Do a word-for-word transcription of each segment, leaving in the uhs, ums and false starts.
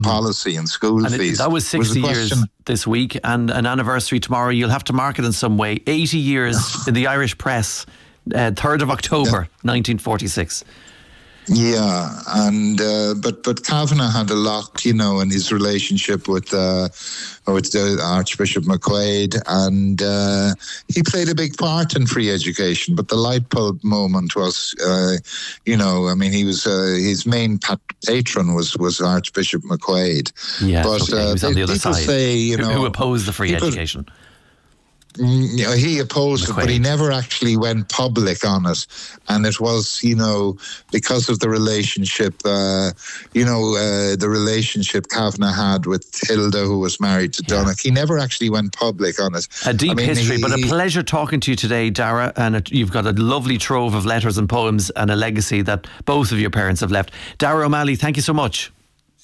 policy and school and fees. It, that was sixty was years this week, and an anniversary tomorrow. You'll have to mark it in some way. eighty years in the Irish press, uh, third of October, yeah. nineteen forty-six. Yeah, and uh, but but Kavanagh had a lot, you know, in his relationship with uh, with the Archbishop McQuaid, and uh, he played a big part in free education. But the light bulb moment was, uh, you know, I mean, he was uh, his main pat- patron was was Archbishop McQuaid. Yeah, but okay. He was uh, on the other people side. Say, you know, who opposed the free people, education. You know, he opposed McQuaid. It, but he never actually went public on it. And it was, you know, because of the relationship, uh, you know, uh, the relationship Kavanagh had with Hilda, who was married to yeah. Donagh. He never actually went public on it. A deep I mean, history, he, but a pleasure talking to you today, Dara. And it, you've got a lovely trove of letters and poems and a legacy that both of your parents have left. Dara O'Malley, thank you so much.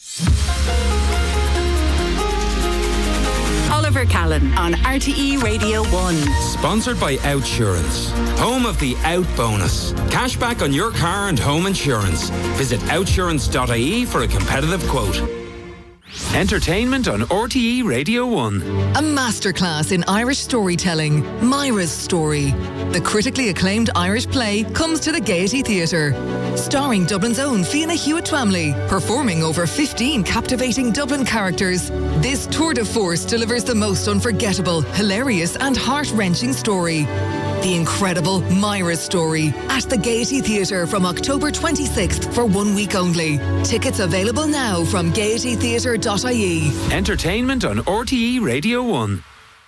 Oliver Callan on R T E Radio one. Sponsored by Outsurance, home of the Out Bonus. Cashback on your car and home insurance. Visit outsurance dot I E for a competitive quote. Entertainment on R T E Radio one. A masterclass in Irish storytelling, Myra's Story. The critically acclaimed Irish play comes to the Gaiety Theatre. Starring Dublin's own Fiona Hewitt-Twamley, performing over fifteen captivating Dublin characters. This tour de force delivers the most unforgettable, hilarious and heart-wrenching story. The incredible Myra's Story at the Gaiety Theatre from October twenty-sixth for one week only. Tickets available now from gaiety theatre dot I E. Entertainment on R T E Radio one.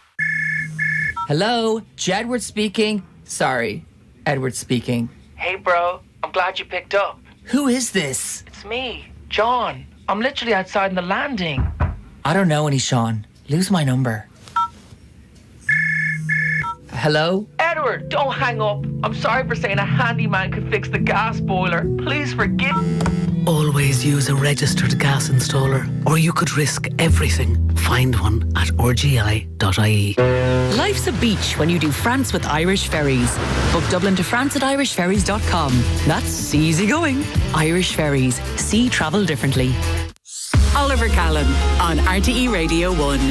Hello, Jedward speaking. Sorry, Edward speaking. Hey bro, I'm glad you picked up. Who is this? It's me, John. I'm literally outside in the landing. I don't know any Sean. Lose my number. Hello? Edward, don't hang up. I'm sorry for saying a handyman could fix the gas boiler. Please forgive. Always use a registered gas installer, or you could risk everything. Find one at r g i dot I E. Life's a beach when you do France with Irish Ferries. Book Dublin to France at irish ferries dot com. That's easy going. Irish Ferries. See travel differently. Oliver Callan on R T E Radio one.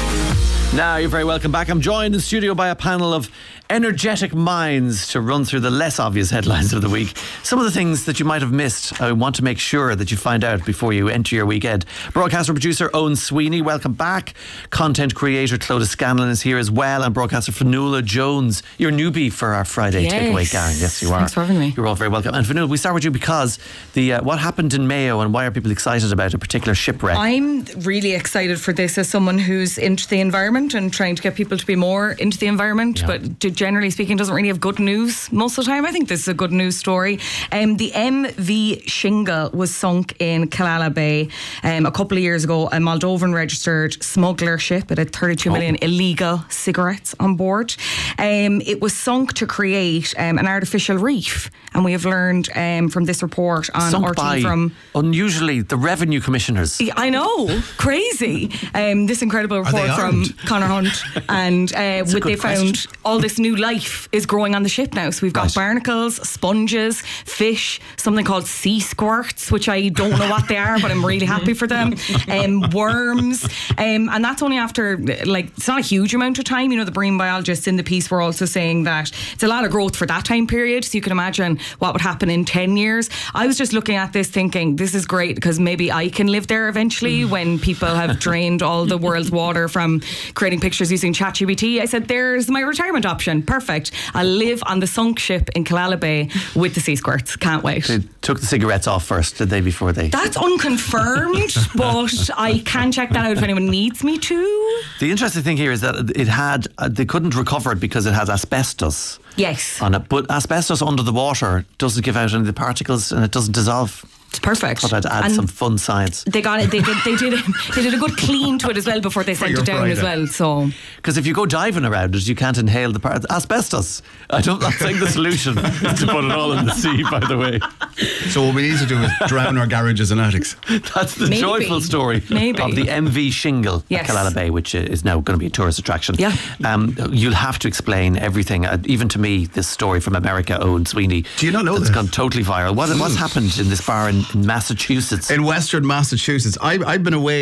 Now, you're very welcome back. I'm joined in studio by a panel of energetic minds to run through the less obvious headlines of the week. Some of the things that you might have missed, I want to make sure that you find out before you enter your weekend. Broadcaster producer Owen Sweeney, welcome back. Content creator Clodagh Scanlon is here as well, and broadcaster Fionnuala Jones. You're a newbie for our Friday yes. takeaway gang. Yes, you are. Thanks for having me. You're all very welcome. And Fionnuala, we start with you because the uh, what happened in Mayo, and why are people excited about a particular shipwreck? I'm really excited for this as someone who's into the environment and trying to get people to be more into the environment, yeah. but generally speaking doesn't really have good news most of the time. I think this is a good news story. Um, the M V Shingle was sunk in Killala Bay um, a couple of years ago. A Moldovan registered smuggler ship. It had thirty-two oh. million illegal cigarettes on board. Um, it was sunk to create um, an artificial reef, and we have learned um, from this report on sunk R T by from unusually the revenue commissioners. I know, crazy. Um, this incredible report from Conor Hunt, and uh, with, they found question. all this new life is growing on the ship now. So we've got right. barnacles, sponges, fish, something called sea squirts, which I don't know what they are, but I'm really happy for them. Um, worms, um, and that's only after, like, it's not a huge amount of time. You know, the marine biologists in the piece were also saying that it's a lot of growth for that time period. So you can imagine what would happen in ten years. I was just looking at this thinking, this is great because maybe I can live there eventually when people have drained all the world's water from creating pictures using ChatGPT. I said, there's my retirement option. Perfect. I'll live on the sunk ship in Killala Bay with the sea squirts. Can't wait. They took the cigarettes off first, did they, before they... That's unconfirmed, but I can check that out if anyone needs me to. The interesting thing here is that it had, uh, they couldn't recover it because it has asbestos. Yes. On it, but asbestos under the water doesn't give out any of the particles and it doesn't dissolve. It's perfect. Thought I'd add and some fun science. They got it. They did. They did. They did a good clean to it as well before they sent it down Friday. as well. So, because if you go diving around it, you can't inhale the part asbestos. I don't. I'm saying the solution is to put it all in the sea. By the way. So what we need to do is drown our garages and attics. That's the Maybe. joyful story Maybe. of the M V Shingle yes. at Killala Bay, which is now going to be a tourist attraction. Yeah. Um, you'll have to explain everything, uh, even to me, this story from America. Owen Sweeney. Do you not know that's this? gone totally viral. What, what's happened in this bar in, in Massachusetts. In western Massachusetts. I, I've been away